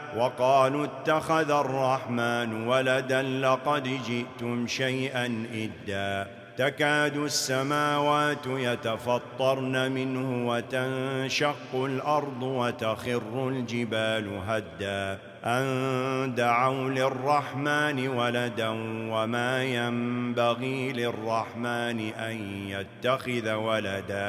وقالوا اتخذ الرحمن ولدا لقد جئتم شيئا إدا تكاد السماوات يتفطرن منه وتنشق الأرض وتخر الجبال هدا أن دعوا للرحمن ولدا وما ينبغي للرحمن أن يتخذ ولدا